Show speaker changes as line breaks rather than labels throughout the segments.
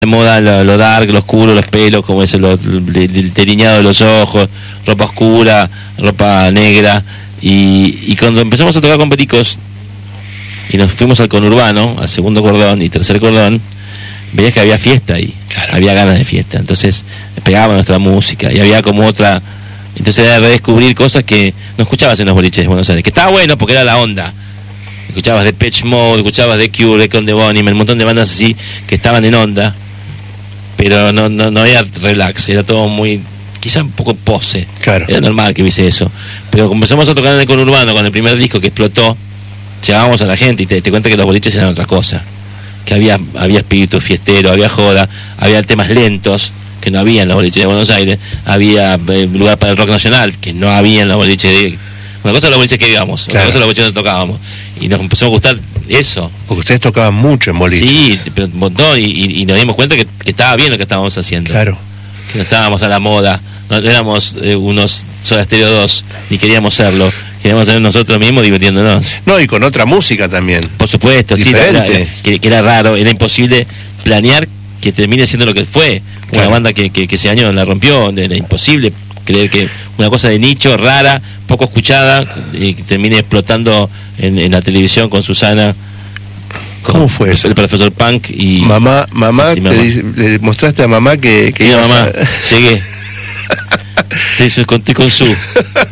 de moda lo dark, lo oscuro, los pelos, como es el delineado de los ojos, ropa oscura, ropa negra. Y cuando empezamos a tocar con Pericos y nos fuimos al conurbano, al segundo cordón y tercer cordón, veías que había fiesta ahí, claro. Había ganas de fiesta, entonces pegábamos nuestra música y había como otra. Entonces era redescubrir cosas que no escuchabas en los boliches de Buenos Aires, que estaba bueno porque era la onda. Escuchabas de Depeche Mode, escuchabas de Cure, Con The Bonnie, un montón de bandas así que estaban en onda, pero no había relax, era todo muy, quizá un poco pose.
Claro. Era
normal que hubiese eso. Pero como empezamos a tocar en el conurbano con el primer disco que explotó, llegábamos a la gente y te cuenta que los boliches eran otra cosa. Que había espíritu fiestero, había joda, había temas lentos que no había en los boliches de Buenos Aires, había lugar para el rock nacional que no había en los boliches de... Una cosa los boliches que íbamos, claro. Otra cosa los boliches donde tocábamos. Y nos empezó a gustar eso.
Porque ustedes tocaban mucho en boliches.
Sí, pero un montón, y nos dimos cuenta que estaba bien lo que estábamos haciendo.
Claro.
Que no estábamos a la moda, no éramos unos Soda Stereo 2, ni queríamos serlo. Queríamos ser nosotros mismos divirtiéndonos.
No, y con otra música también.
Por supuesto,
diferente.
Sí, que era raro, era imposible planear que termine siendo lo que fue. Una banda que ese año la rompió, era imposible creer que una cosa de nicho, rara, poco escuchada, y que termine explotando en la televisión con Susana.
¿Cómo fue eso?
El profesor Punk y...
Mamá, le mostraste a mamá que
mira, mamá, llegué. Estoy con su...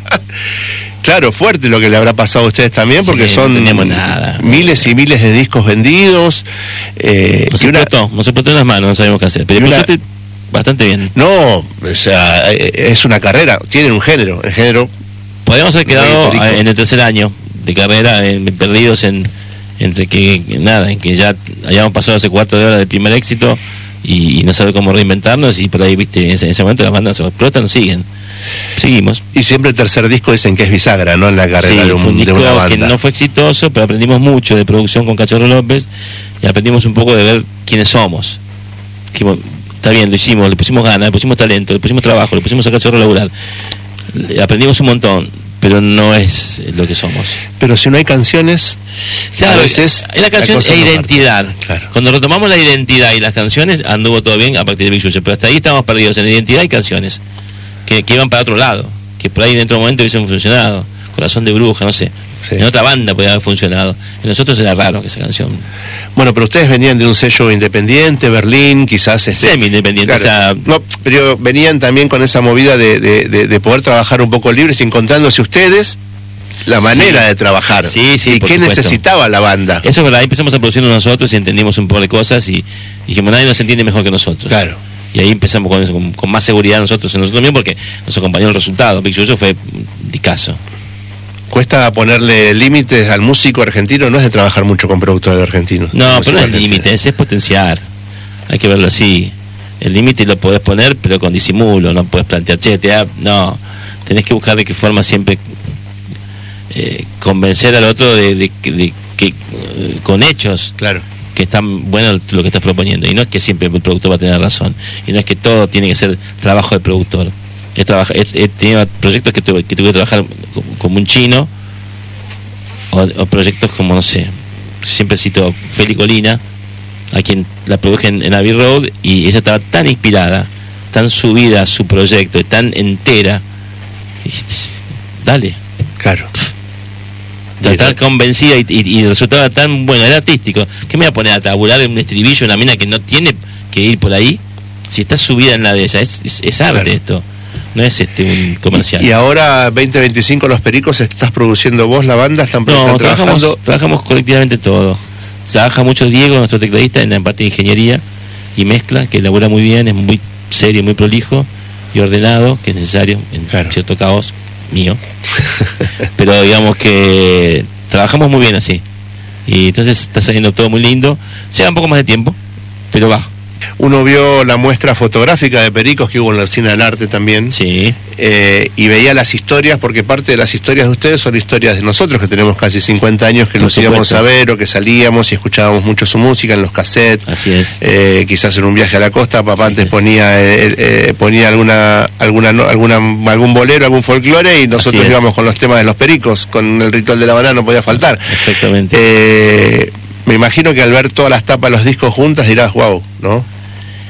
Claro, fuerte lo que le habrá pasado a ustedes también, porque
sí,
son
no teníamos nada,
miles y miles de discos vendidos.
Nos explotó en las manos, no sabemos qué hacer. Pero bastante bien.
No, o sea, es una carrera, tienen un género. El género...
Podríamos haber quedado en el tercer año de carrera, perdidos entre que ya hayamos pasado hace 4 horas del primer éxito y no saber cómo reinventarnos, y por ahí, viste, en ese momento las bandas se explotan, siguen. Seguimos.
Y siempre el tercer disco dicen que es bisagra, ¿no? En la carrera de una banda.
Que no fue exitoso, pero aprendimos mucho de producción con Cachorro López y aprendimos un poco de ver quiénes somos. Está bien, lo hicimos, le pusimos ganas, le pusimos talento, le pusimos trabajo, le pusimos a Cachorro a laburar. Aprendimos un montón, pero no es lo que somos.
Pero si no hay canciones,
claro, a veces la canción es identidad. Claro. Cuando retomamos la identidad y las canciones, anduvo todo bien a partir de Big Yuyo, pero hasta ahí estamos perdidos en identidad y canciones que iban para otro lado, que por ahí dentro de un momento hubiesen funcionado. Corazón de Bruja, no sé. Sí. En otra banda podía haber funcionado. En nosotros era raro que esa canción.
Bueno, pero ustedes venían de un sello independiente, Berlín, quizás
semi-independiente,
claro, no, pero venían también con esa movida de poder trabajar un poco libres y encontrándose ustedes la manera de trabajar.
Sí,
¿Y qué
supuesto
necesitaba la banda?
Eso es verdad, ahí empezamos a producir nosotros y entendimos un poco de cosas y dijimos, nadie nos entiende mejor que nosotros.
Claro.
Y ahí empezamos con eso, con más seguridad nosotros mismos, porque nos acompañó el resultado. Big Yuyo fue discazo.
Cuesta ponerle límites al músico argentino, no es de trabajar mucho con productores argentinos.
No, pero no es límite, es potenciar. Hay que verlo así. El límite lo podés poner, pero con disimulo, no podés plantear, no. Tenés que buscar de qué forma siempre convencer al otro de que con hechos.
Claro.
Que están bueno lo que estás proponiendo, y no es que siempre el productor va a tener razón, y no es que todo tiene que ser trabajo del productor. He tenido proyectos que tuve que trabajar como un chino, o proyectos como, no sé, siempre cito Feli Colina, a quien la produje en Abbey Road, y ella estaba tan inspirada, tan subida a su proyecto, tan entera, y dale.
Claro.
Tan convencida y el resultado era tan bueno, era artístico. ¿Qué me voy a poner a tabular en un estribillo una mina que no tiene que ir por ahí? Si está subida en la de ella, es arte. Claro. Esto no es un comercial.
Y ahora 2025 Los Pericos, ¿estás produciendo vos la banda? ¿Están trabajando?
Trabajamos colectivamente todo. Trabaja mucho Diego, nuestro tecladista, en la parte de ingeniería y mezcla, que elabora muy bien, es muy serio, muy prolijo y ordenado, que es necesario en cierto caos mío. Pero digamos que trabajamos muy bien así, y entonces está saliendo todo muy lindo. Lleva un poco más de tiempo, pero va.
Uno vio la muestra fotográfica de Pericos que hubo en la Cine del Arte también.
Sí.
Y veía las historias, porque parte de las historias de ustedes son historias de nosotros, que tenemos casi 50 años, que nos íbamos a ver, o que salíamos y escuchábamos mucho su música en los cassettes.
Así es.
Quizás en un viaje a la costa, papá antes ponía algún bolero, algún folclore, y nosotros íbamos con los temas de Los Pericos, con el Ritual de la Banana, no podía faltar.
Exactamente.
Me imagino que al ver todas las tapas de los discos juntas dirás, wow, ¿no?